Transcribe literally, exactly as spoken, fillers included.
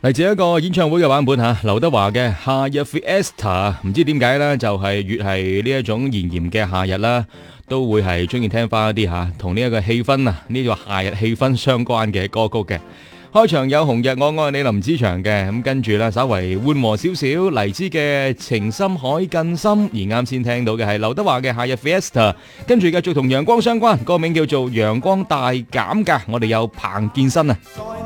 嚟自一個演唱會嘅版本吓，劉德華嘅夏日 Fiesta， 唔知點解呢，就係越係呢一種炎炎嘅夏日啦，都會係中意聽翻一啲吓同呢一個氣氛啊，呢個夏日氣氛相關嘅歌曲嘅。開場有紅日我愛你林子祥嘅，咁跟住咧稍為緩和少少黎姿嘅情深海更深，而啱先聽到嘅係劉德華嘅夏日 Fiesta， 跟住繼續同陽光相關，歌名叫做陽光大減價，我哋有彭健新啊。